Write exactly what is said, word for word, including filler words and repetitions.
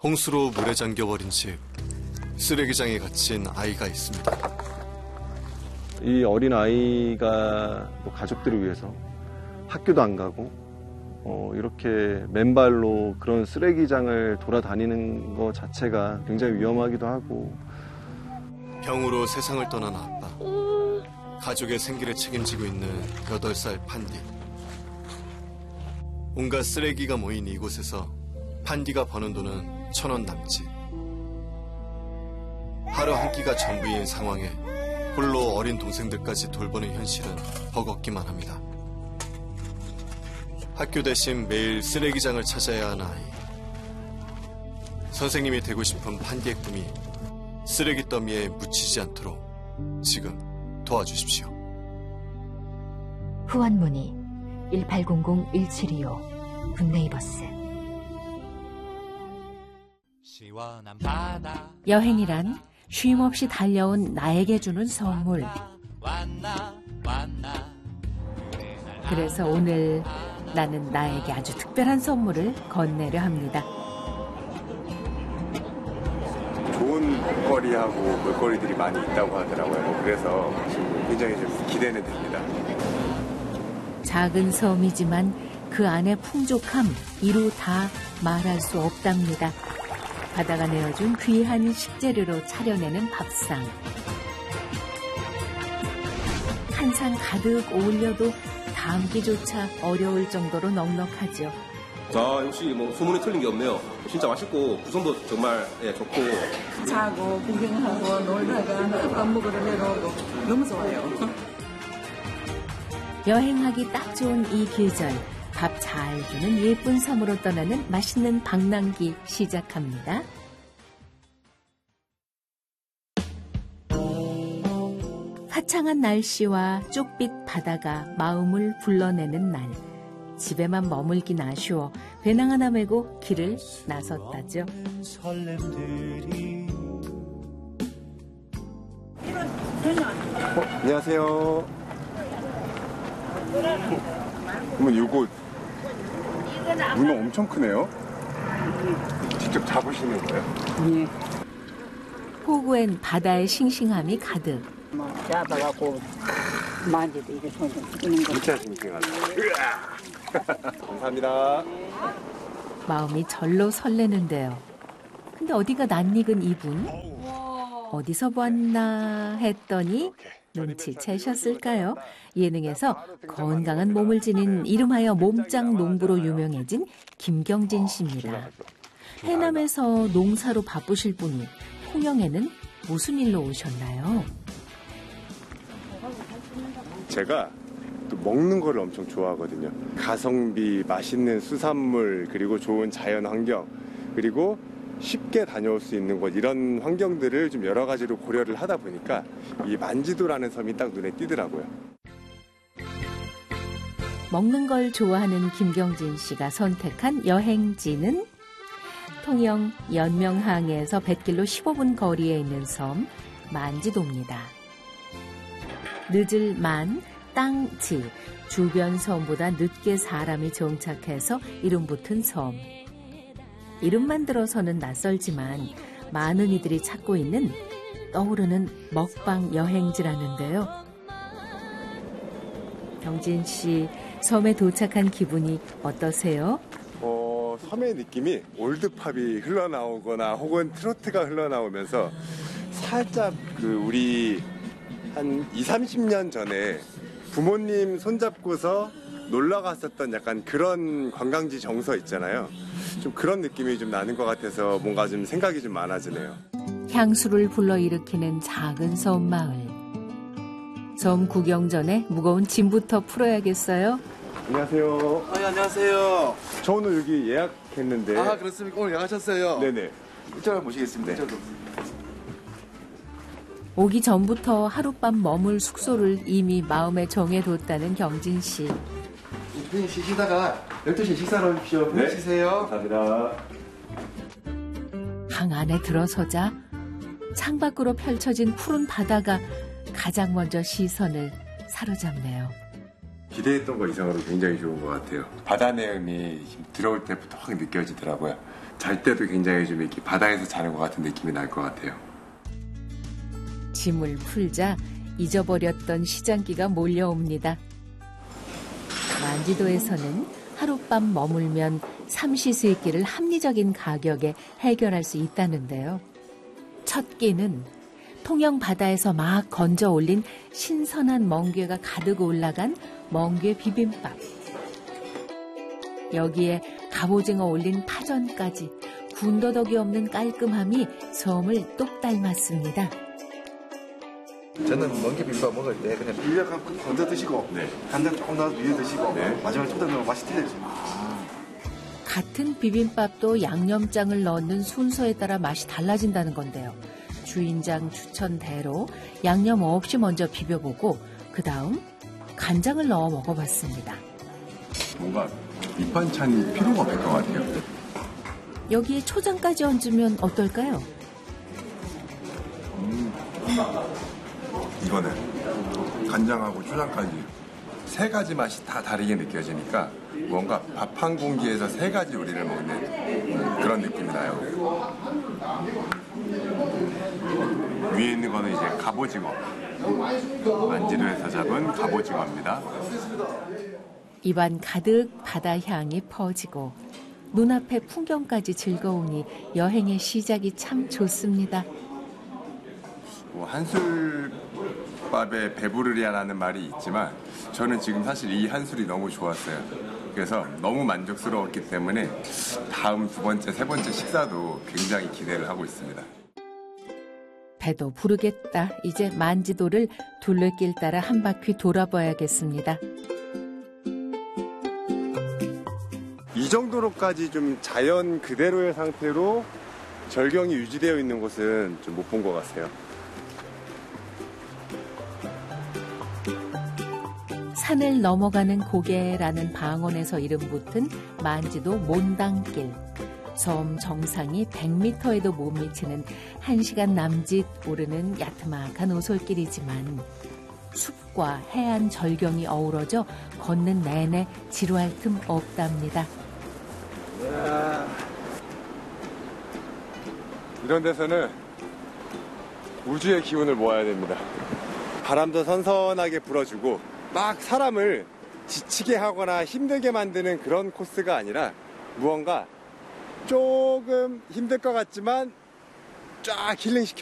홍수로 물에 잠겨버린 집, 쓰레기장에 갇힌 아이가 있습니다. 이 어린 아이가 뭐 가족들을 위해서 학교도 안 가고 어, 이렇게 맨발로 그런 쓰레기장을 돌아다니는 것 자체가 굉장히 위험하기도 하고. 병으로 세상을 떠난 아빠, 가족의 생기를 책임지고 있는 여덟 살 판디. 온갖 쓰레기가 모인 이곳에서 판디가 버는 돈은 천 원 남짓. 하루 한 끼가 전부인 상황에 홀로 어린 동생들까지 돌보는 현실은 버겁기만 합니다. 학교 대신 매일 쓰레기장을 찾아야 하는 아이. 선생님이 되고 싶은 판디의 꿈이 쓰레기 더미에 묻히지 않도록 지금 도와주십시오. 후원문의 일팔공공 일칠이오 굿네이버스. 여행이란 쉼없이 달려온 나에게 주는 선물. 그래서 오늘 나는 나에게 아주 특별한 선물을 건네려 합니다. 좋은 먹거리하고 볼거리들이 많이 있다고 하더라고요. 그래서 지금 굉장히 좀 기대는 됩니다. 작은 섬이지만 그 안의 풍족함 이루 다 말할 수 없답니다. 바다가 내어준 귀한 식재료로 차려내는 밥상. 한 상 가득 어울려도 담기조차 어려울 정도로 넉넉하죠. 아, 역시 뭐 소문이 틀린 게 없네요. 진짜 맛있고 구성도 정말 예, 좋고. 자고 구경하고 놀다가 밥 먹으러 내려오고 너무 좋아요. 여행하기 딱 좋은 이 계절, 밥 잘 주는 예쁜 섬으로 떠나는 맛있는 방랑기 시작합니다. 화창한 날씨와 쪽빛 바다가 마음을 불러내는 날. 집에만 머물긴 아쉬워 배낭 하나 메고 길을 나섰다죠. 어, 안녕하세요. 그러면 이거 문어 엄청 크네요. 직접 잡으시는 거예요? 예. 포구엔 바다의 싱싱함이 가득. 뭐 잡아갖고 만지도 이게 손좀 쓰는 거. 진짜 싱싱하다. 감사합니다. 마음이 절로 설레는데요. 근데 어디가 낯익은 이분? 어디서 봤나 했더니 눈치채셨을까요? 예능에서 건강한 몸을 지닌 이름하여 몸짱 농부로 유명해진 김경진 씨입니다. 해남에서 농사로 바쁘실 분이 통영에는 무슨 일로 오셨나요? 제가 또 먹는 거를 엄청 좋아하거든요. 가성비, 맛있는 수산물, 그리고 좋은 자연 환경, 그리고 쉽게 다녀올 수 있는 곳, 이런 환경들을 좀 여러 가지로 고려를 하다 보니까 이 만지도라는 섬이 딱 눈에 띄더라고요. 먹는 걸 좋아하는 김경진 씨가 선택한 여행지는 통영 연명항에서 뱃길로 십오 분 거리에 있는 섬 만지도입니다. 늦을 만, 땅지, 주변 섬보다 늦게 사람이 정착해서 이름 붙은 섬. 이름만 들어서는 낯설지만 많은 이들이 찾고 있는 떠오르는 먹방 여행지라는데요. 경진 씨, 섬에 도착한 기분이 어떠세요? 어, 섬의 느낌이 올드팝이 흘러나오거나 혹은 트로트가 흘러나오면서 살짝 그 우리 한 이삼십 년 전에 부모님 손잡고서 놀러 갔었던 약간 그런 관광지 정서 있잖아요. 좀 그런 느낌이 좀 나는 것 같아서 뭔가 좀 생각이 좀 많아지네요. 향수를 불러일으키는 작은 섬 마을. 섬 구경 전에 무거운 짐부터 풀어야겠어요. 안녕하세요. 아, 예, 안녕하세요. 저 오늘 여기 예약했는데. 아, 그렇습니까? 오늘 예약하셨어요? 네네. 이쪽으로 모시겠습니다. 네. 이쪽으로. 오기 전부터 하룻밤 머물 숙소를 이미 마음에 정해뒀다는 경진 씨. 대표님 쉬시다가 열두 시에 식사를 하십시오. 네. 쉬세요. 감사합니다. 방 안에 들어서자 창밖으로 펼쳐진 푸른 바다가 가장 먼저 시선을 사로잡네요. 기대했던 것 이상으로 굉장히 좋은 것 같아요. 바다 내음이 들어올 때부터 확 느껴지더라고요. 잘 때도 굉장히 좀 이렇게 바다에서 자는 것 같은 느낌이 날 것 같아요. 짐을 풀자 잊어버렸던 시장기가 몰려옵니다. 만지도에서는 하룻밤 머물면 삼시세끼를 합리적인 가격에 해결할 수 있다는데요. 첫 끼는 통영 바다에서 막 건져 올린 신선한 멍게가 가득 올라간 멍게 비빔밥. 여기에 갑오징어 올린 파전까지 군더더기 없는 깔끔함이 섬을 똑 닮았습니다. 저는 멍게 비빔밥 먹을 때 그냥 밀려 갖고 건져 드시고 네. 간장 조금 넣어서 위에 드시고 네. 마지막에 초장 넣으면 맛이 틀려집니다. 같은 비빔밥도 양념장을 넣는 순서에 따라 맛이 달라진다는 건데요. 주인장 추천대로 양념 없이 먼저 비벼보고 그 다음 간장을 넣어 먹어봤습니다. 뭔가 밑반찬이 필요가 없을 것 같아요. 여기에 초장까지 얹으면 어떨까요? 이거는 간장하고 초장까지 세 가지 맛이 다 다르게 느껴지니까 뭔가 밥 한 공기에서 세 가지 요리를 먹는 그런 느낌이 나요. 위에 있는 거는 이제 갑오징어. 만지도에서 잡은 갑오징어입니다. 입안 가득 바다 향이 퍼지고 눈앞의 풍경까지 즐거우니 여행의 시작이 참 좋습니다. 뭐 한술밥에 배부르리라는 말이 있지만 저는 지금 사실 이 한술이 너무 좋았어요. 그래서 너무 만족스러웠기 때문에 다음 두 번째, 세 번째 식사도 굉장히 기대를 하고 있습니다. 배도 부르겠다. 이제 만지도를 둘레길 따라 한 바퀴 돌아봐야겠습니다. 이 정도로까지 좀 자연 그대로의 상태로 절경이 유지되어 있는 곳은 좀 못 본 것 같아요. 산을 넘어가는 고개라는 방언에서 이름 붙은 만지도 몬당길. 섬 정상이 백 미터에도 못 미치는 한 시간 남짓 오르는 야트막한 오솔길이지만 숲과 해안 절경이 어우러져 걷는 내내 지루할 틈 없답니다. 이런 데서는 우주의 기운을 모아야 됩니다. 바람도 선선하게 불어주고 막 사람을 지치게 하거나 힘들게 만드는 그런 코스가 아니라 무언가 조금 힘들 것 같지만 쫙 힐링시켜